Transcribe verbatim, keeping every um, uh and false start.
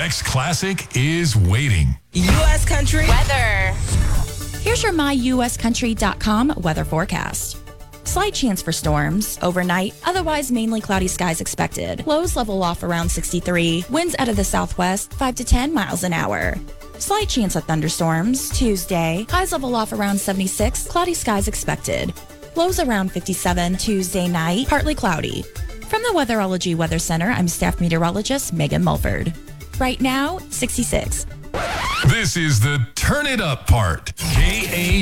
next classic is waiting. U S Country Weather. Here's your my U S country dot com weather forecast. Slight chance for storms overnight, otherwise mainly cloudy skies expected. Lows level off around sixty-three. Winds out of the southwest, five to ten miles an hour. Slight chance of thunderstorms Tuesday. Highs level off around seventy-six. Cloudy skies expected. Lows around fifty-seven. Tuesday night, partly cloudy. From the Weatherology Weather Center, I'm staff meteorologist Megan Mulford. Right now, sixty-six. This is the Turn It Up part. K A